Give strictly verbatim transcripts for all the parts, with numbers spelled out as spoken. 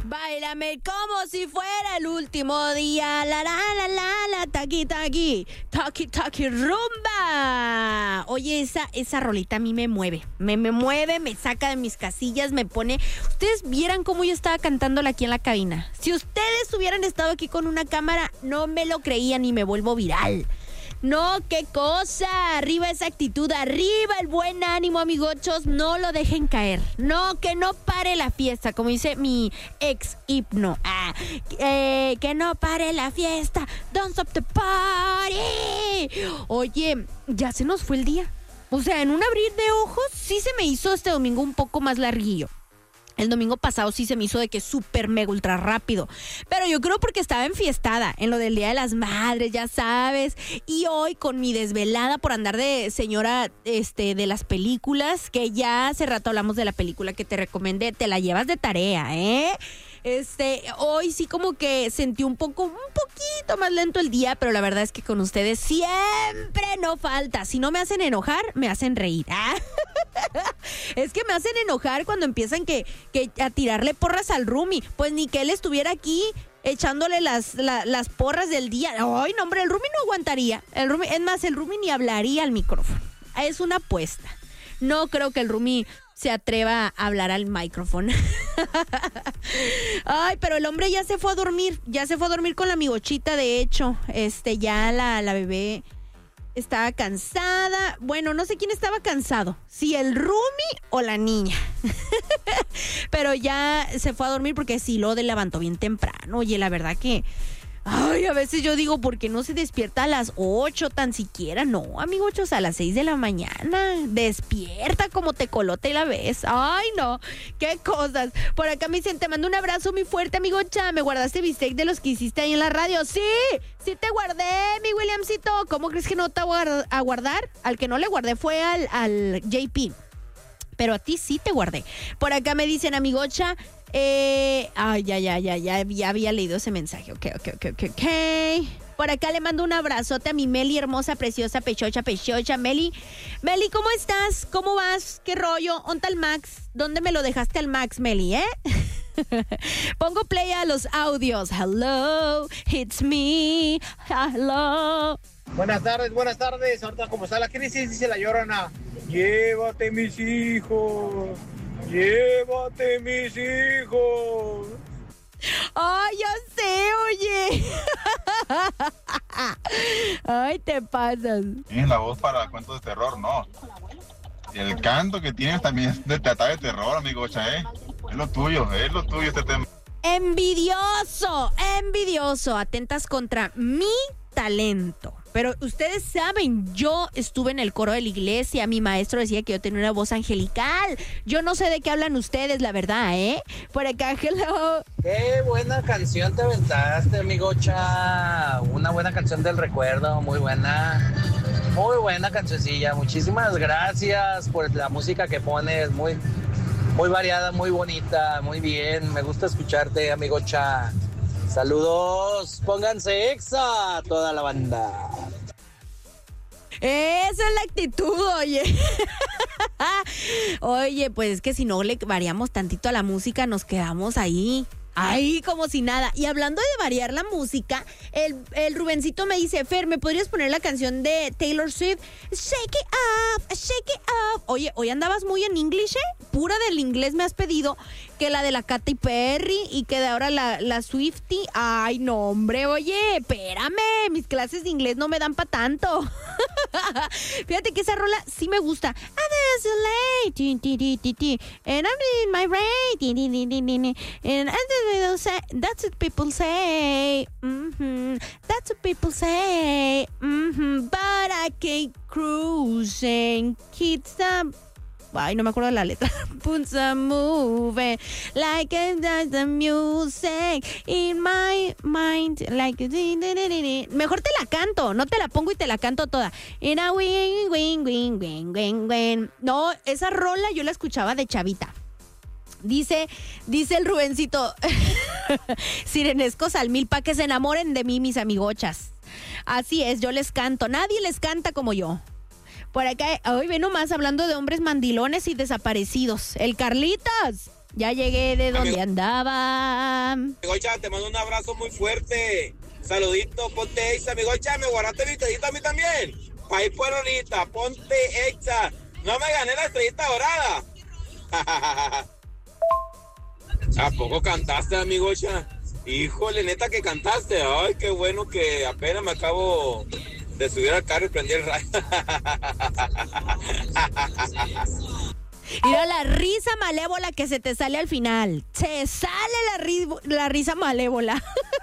Báilame como si fuera el último día. La la la la la taqui taqui. Taqui taqui rumba. Oye, esa, esa rolita a mí me mueve. Me, me mueve, me saca de mis casillas, me pone. Ustedes vieran cómo yo estaba cantándola aquí en la cabina. Si ustedes hubieran estado aquí con una cámara, no me lo creían y me vuelvo viral. No, qué cosa, arriba esa actitud, arriba el buen ánimo, amigochos, no lo dejen caer, no, que no pare la fiesta, como dice mi ex himno, ah, eh, que no pare la fiesta, don't stop the party. Oye, ya se nos fue el día, o sea, en un abrir de ojos sí se me hizo este domingo un poco más larguillo. El domingo pasado sí se me hizo de que súper mega ultra rápido. Pero yo creo porque estaba enfiestada en lo del Día de las Madres, ya sabes. Y hoy con mi desvelada por andar de señora este, de las películas, que ya hace rato hablamos de la película que te recomendé, te la llevas de tarea, ¿eh? Este, hoy sí como que sentí un poco, un poquito más lento el día, pero la verdad es que con ustedes siempre no falta. Si no me hacen enojar, me hacen reír. ¿Ah? Es que me hacen enojar cuando empiezan que, que a tirarle porras al roomie. Pues ni que él estuviera aquí echándole las, la, las porras del día. Ay, no, hombre, el roomie no aguantaría. El roomie, es más, el roomie ni hablaría al micrófono. Es una apuesta. No creo que el roomie se atreva a hablar al micrófono. Ay, pero el hombre ya se fue a dormir. Ya se fue a dormir con la amigochita, de hecho. Este, ya la, la bebé estaba cansada. Bueno, no sé quién estaba cansado, si el roomie o la niña. Pero ya se fue a dormir porque sí lo levantó bien temprano. Oye, la verdad que... Ay, a veces yo digo, ¿por qué no se despierta a las ocho tan siquiera? No, amigochos, a las seis de la mañana. Despierta como tecolote la ves. Ay, no, qué cosas. Por acá me dicen, te mando un abrazo muy fuerte, amigocha. ¿Me guardaste bistec de los que hiciste ahí en la radio? Sí, sí te guardé, mi Williamcito. ¿Cómo crees que no te voy a guardar? Al que no le guardé fue al, al J P. Pero a ti sí te guardé. Por acá me dicen, amigocha... Eh, ay, ya, ya, ya, ya, ya había leído ese mensaje. Ok, ok, ok, ok, ok. Por acá le mando un abrazote a mi Meli, hermosa, preciosa, pechocha, pechocha. Meli, Meli, ¿cómo estás? ¿Cómo vas? ¿Qué rollo? ¿Onta el Max? ¿Dónde me lo dejaste al Max, Meli, eh? Pongo play a los audios. Hello, it's me. Hello. Buenas tardes, buenas tardes. Ahorita como está la crisis, dice la Llorona. Llévate mis hijos. Llévate mis hijos. Ay, ya sé, oye. Ay, te pasas. Tienes la voz para cuentos de terror, no. El canto que tienes también es de tratar de terror, amigocha, ¿eh? Es lo tuyo, es lo tuyo este tema. Envidioso, envidioso. Atentas contra mi talento. Pero ustedes saben, yo estuve en el coro de la iglesia, mi maestro decía que yo tenía una voz angelical. Yo no sé de qué hablan ustedes, la verdad, ¿eh? Por acá, hello. Qué buena canción te aventaste, amigocha. Una buena canción del recuerdo, muy buena. Muy buena cancioncilla. Muchísimas gracias por la música que pones, muy, muy variada, muy bonita, muy bien. Me gusta escucharte, amigocha. Saludos, pónganse exa toda la banda. Esa es la actitud, oye. Oye, pues es que si no le variamos tantito a la música, nos quedamos ahí. Ahí como si nada. Y hablando de variar la música, el, el Rubencito me dice, Fer, ¿me podrías poner la canción de Taylor Swift? Shake it up, shake it up. Oye, hoy andabas muy en inglés, ¿eh? Pura del inglés me has pedido, que la de la Katy Perry y que de ahora la, la Swiftie. Ay, no, hombre, oye, espérame, mis clases de inglés no me dan para tanto. Fíjate que esa rola sí me gusta. And I'm in my brain. And that's what people say. Mm-hmm. That's what people say. Mm-hmm. But I keep cruising. Kids up. Ay, no me acuerdo de la letra. Put some moving like it does the music in my mind. Like mejor te la canto, no te la pongo y te la canto toda. In a wing, wing, wing, wing, wing, wing. No, esa rola yo la escuchaba de chavita. Dice, dice el Rubencito, sirenescos al mil pa' que se enamoren de mí, mis amigochas. Así es, yo les canto. Nadie les canta como yo. Por acá, hoy ve nomás hablando de hombres mandilones y desaparecidos. El Carlitos, Ya llegué de donde Amigo. andaba. Amigocha, te mando un abrazo muy fuerte. Saludito, ponte Exa, amigocha, me guardaste mi estrellita a mí también. Pa' ir por ahorita, ponte Exa. No me gané la estrellita dorada. ¿A poco cantaste, amigocha? Híjole, neta que cantaste. Ay, qué bueno que apenas me acabo de subir al carro y prendí el radio. Mira la risa malévola que se te sale al final. Se sale la, ri- la risa malévola.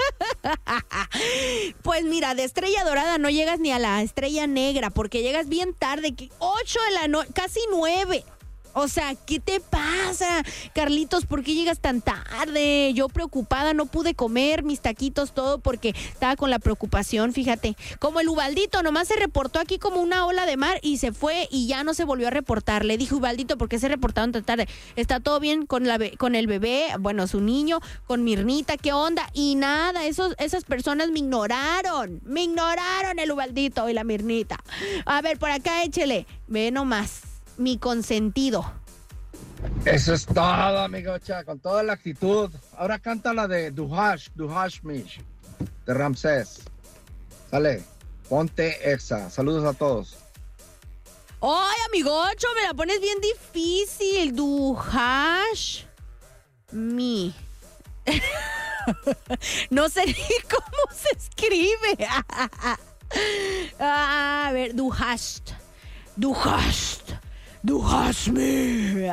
Pues mira, de estrella dorada no llegas ni a la estrella negra porque llegas bien tarde, ocho de la noche, casi nueve. O sea, ¿qué te pasa, Carlitos? ¿Por qué llegas tan tarde? Yo preocupada, no pude comer mis taquitos, todo porque estaba con la preocupación, fíjate. Como el Ubaldito, nomás se reportó aquí como una ola de mar y se fue y ya no se volvió a reportar. Le dije, Ubaldito, ¿por qué se reportaron tan tarde? ¿Está todo bien con, la, con el bebé? Bueno, su niño, con Mirnita, ¿qué onda? Y nada, esos, esas personas me ignoraron. Me ignoraron el Ubaldito y la Mirnita. A ver, por acá échele. Ve nomás. Mi consentido. Eso es todo, amigocha, con toda la actitud. Ahora canta la de Duhash, Duhash Mish, de Ramsés. Sale, ponte Exa. Saludos a todos. Ay, amigocho, me la pones bien difícil. Duhash Mi. No sé ni cómo se escribe. A ver, Duhash. Duhash. Du hast mich.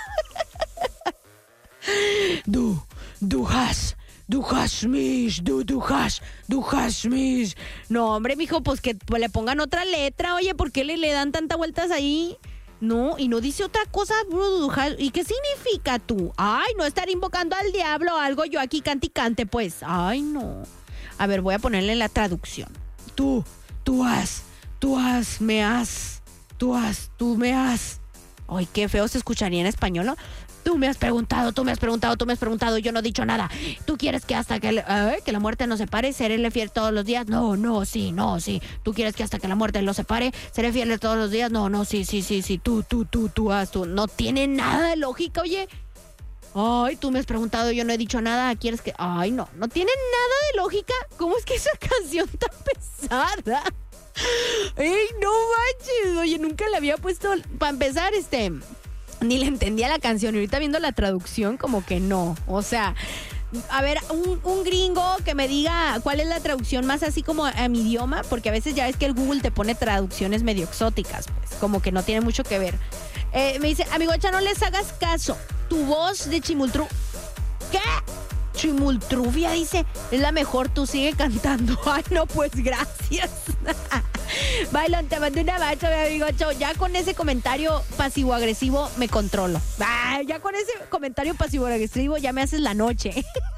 Du, du hast, du hast mich, du, du hast, du hast mich. No, hombre, mijo, pues que le pongan otra letra. Oye, ¿por qué le, le dan tantas vueltas ahí? No, y no dice otra cosa, du hast. ¿Y qué significa tú? Ay, no estar invocando al diablo o algo yo aquí cante y cante, pues. Ay, no. A ver, voy a ponerle la traducción. Tú, tú has, tú has, me has, tú has, tú me has. Ay, qué feo se escucharía en español, ¿no? Tú me has preguntado, tú me has preguntado, tú me has preguntado, yo no he dicho nada. ¿Tú quieres que hasta que, le, eh, que la muerte nos separe, seré fiel todos los días? No, no, sí, no, sí. ¿Tú quieres que hasta que la muerte los separe, seré fiel todos los días? No, no, sí, sí, sí, sí. Tú, tú, tú, tú, haz tú. No tiene nada de lógica, oye. Ay, tú me has preguntado, yo no he dicho nada. ¿Quieres que...? Ay, no, no tiene nada de lógica. ¿Cómo es que esa canción tan pesada? ¡Ey, no manches! Oye, nunca le había puesto... Para empezar, este... Ni le entendía la canción. Y ahorita viendo la traducción, como que no. O sea... A ver, un, un gringo que me diga cuál es la traducción más así como a mi idioma. Porque a veces ya ves que el Google te pone traducciones medio exóticas. Pues como que no tiene mucho que ver. Eh, me dice, amigocha, no les hagas caso. Tu voz de Chimultru... ¿Qué? Chimultrufia, dice, es la mejor, tú sigue cantando. Ay, no, pues gracias. Bailón, te mando un abrazo, mi amigo. Ya con ese comentario pasivo-agresivo me controlo. Ay, ya con ese comentario pasivo-agresivo ya me haces la noche.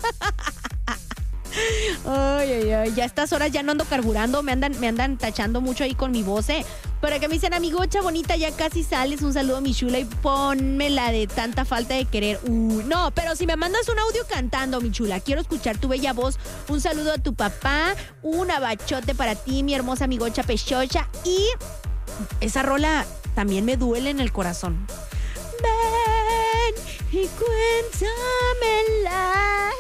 Ay, ay, ay, ya a estas horas ya no ando carburando, me andan, me andan tachando mucho ahí con mi voz, ¿eh? Para que me dicen, amigocha bonita, ya casi sales, un saludo a mi chula y ponme la de tanta falta de querer. Uy, no, pero si me mandas un audio cantando, mi chula, quiero escuchar tu bella voz. Un saludo a tu papá, un abachote para ti, mi hermosa amigocha pechocha. Y esa rola también me duele en el corazón. Ven y cuéntame la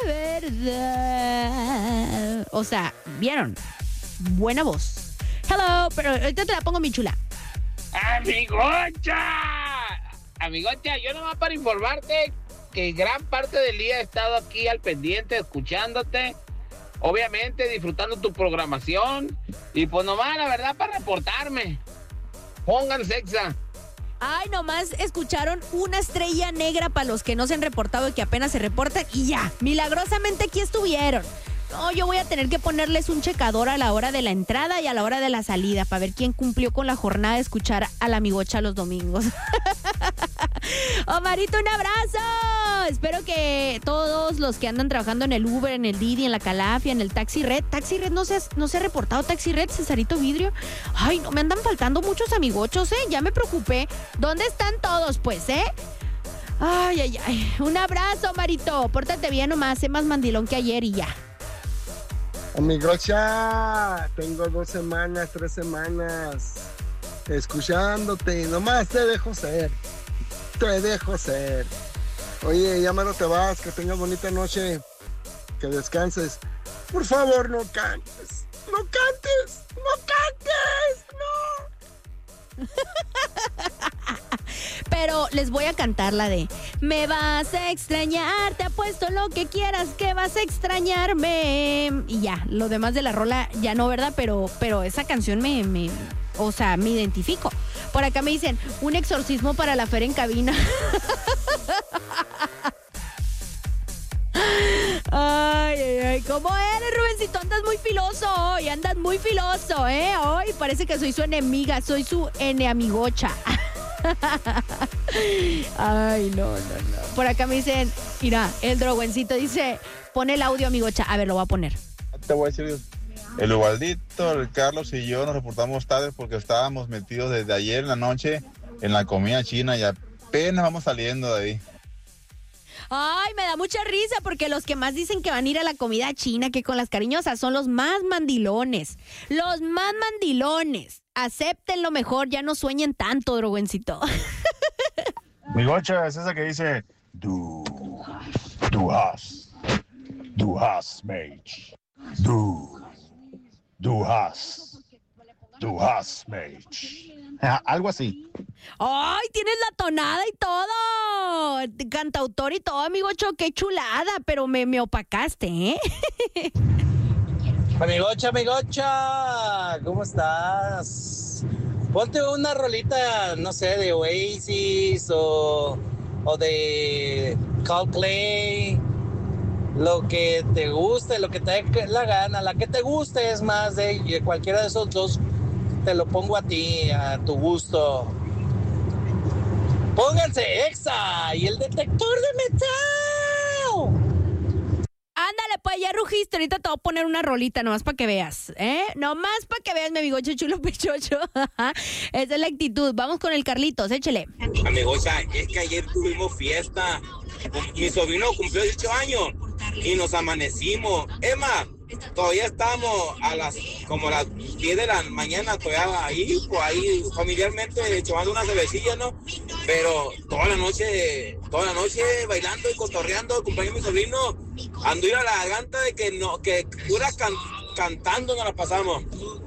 verdad. O sea, ¿vieron? Buena voz. Hello, pero ahorita te la pongo, mi chula. ¡Amigocha! Amigocha, yo nomás para informarte que gran parte del día he estado aquí al pendiente, escuchándote, obviamente disfrutando tu programación, y pues nomás la verdad para reportarme. Pongan Exa. Ay, nomás escucharon una estrella negra para los que no se han reportado y que apenas se reportan y ya, milagrosamente aquí estuvieron. No, yo voy a tener que ponerles un checador a la hora de la entrada y a la hora de la salida para ver quién cumplió con la jornada de escuchar a la amigocha los domingos. Omarito, un abrazo. Espero que todos los que andan trabajando en el Uber, en el Didi, en la Calafia, en el Taxi Red. Taxi Red, no se, no se ha reportado Taxi Red, Cesarito Vidrio. Ay, no, me andan faltando muchos amigochos, ¿eh? Ya me preocupé. ¿Dónde están todos, pues, eh? Ay, ay, ay. Un abrazo, Marito. Pórtate bien nomás, sé más mandilón que ayer y ya. Amigocha, tengo dos semanas, tres semanas escuchándote, nomás te dejo ser, te dejo ser. Oye, ya mero te vas, que tengas bonita noche, que descanses. Por favor, no cantes, no cantes, no cantes, no. Pero les voy a cantar la de me vas a extrañar, te apuesto lo que quieras que vas a extrañarme. Y ya, lo demás de la rola ya no, ¿verdad? Pero, pero esa canción me, me, o sea, me identifico. Por acá me dicen, un exorcismo para la Fer en cabina. Ay, ay, ay, ¿cómo eres, Rubencito? Andas muy filoso hoy, andas muy filoso, ¿eh? Hoy parece que soy su enemiga, soy su eneamigocha. Ay, no, no, no. Por acá me dicen, mira, el droguencito dice, pon el audio, amigocha. A ver, lo voy a poner. Te voy a decir, el Ubaldito, el Carlos y yo nos reportamos tarde porque estábamos metidos desde ayer en la noche en la comida china y apenas vamos saliendo de ahí. Ay, me da mucha risa porque los que más dicen que van a ir a la comida china que con las cariñosas son los más mandilones. Los más mandilones. Acéptenlo mejor, ya no sueñen tanto, droguencito. Mi gocha es esa que dice Du, du has, du has, mage. Du, du has, du has, mage. Algo así. ¡Ay, tienes la tonada y todo! Cantautor y todo, amigocho, qué chulada, pero me, me opacaste, ¿eh? Amigocha, amigocha, ¿cómo estás? Ponte una rolita, no sé, de Oasis o, o de Coldplay, lo que te guste, lo que te dé la gana, la que te guste es más de cualquiera de esos dos, te lo pongo a ti, a tu gusto. Pónganse Exa y el detector de metal. Ándale, pues ya rugiste, ahorita te voy a poner una rolita nomás para que veas, ¿eh? Nomás para que veas, mi amigocho chulo pechocho. Esa es la actitud. Vamos con el Carlitos, échele. Amigocha, es que ayer tuvimos fiesta. Mi sobrino cumplió dieciocho años y nos amanecimos. Emma, todavía estamos a las como a las diez de la mañana todavía ahí, pues ahí familiarmente tomando una cervecilla, ¿no? Pero toda la noche, toda la noche bailando y cotorreando, el cumpleaños de mi sobrino, ando ir a la garganta de que no, que pura can, cantando nos la pasamos.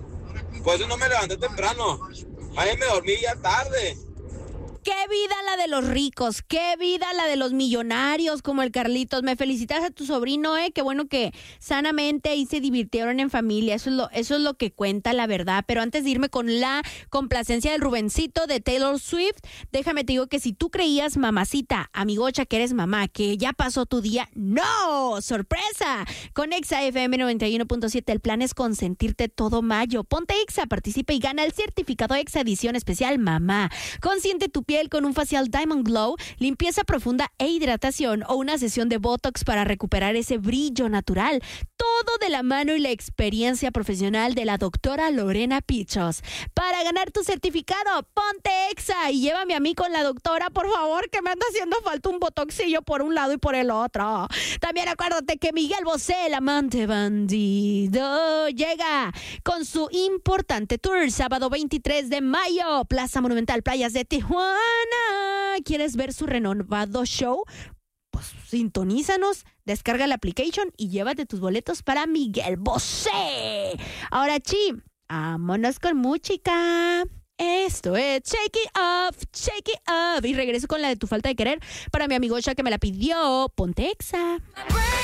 Por eso no me levanté temprano. Ayer me dormí ya tarde. ¡Qué vida la de los ricos! ¡Qué vida la de los millonarios como el Carlitos! Me felicitas a tu sobrino, ¿eh? Qué bueno que sanamente y se divirtieron en familia. Eso es lo, eso es lo que cuenta la verdad. Pero antes de irme con la complacencia del Rubencito de Taylor Swift, déjame te digo que si tú creías, mamacita, amigocha, que eres mamá, que ya pasó tu día, ¡no! ¡Sorpresa! Con Exa F M noventa y uno punto siete, el plan es consentirte todo mayo. Ponte Exa, participa y gana el certificado Exa edición especial Mamá. Consiente tu piel con un facial Diamond Glow, limpieza profunda e hidratación o una sesión de Botox para recuperar ese brillo natural. Todo de la mano y la experiencia profesional de la doctora Lorena Pichos. Para ganar tu certificado, ponte Exa y llévame a mí con la doctora, por favor, que me anda haciendo falta un botoxillo por un lado y por el otro. También acuérdate que Miguel Bosé, el amante bandido, llega con su importante tour sábado veintitrés de mayo, Plaza Monumental, Playas de Tijuana. ¿Quieres ver su renovado show? Pues sintonízanos, descarga la application y llévate tus boletos para Miguel Bosé. Ahora, chi, vámonos con música. Esto es Shake It Up, Shake It Up. Y regreso con la de Tu Falta de Querer para mi amigocha que me la pidió. Ponte Exa.